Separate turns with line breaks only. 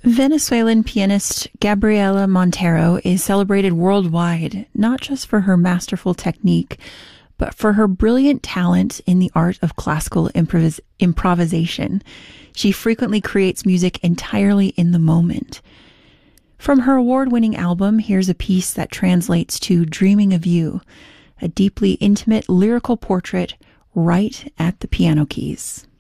Venezuelan pianist Gabriela Montero is celebrated worldwide, not just for her masterful technique, but for her brilliant talent in the art of classical improvisation. She frequently creates music entirely in the moment. From her award-winning album, here's a piece that translates to Dreaming of You, a deeply intimate lyrical portrait right at the piano keys.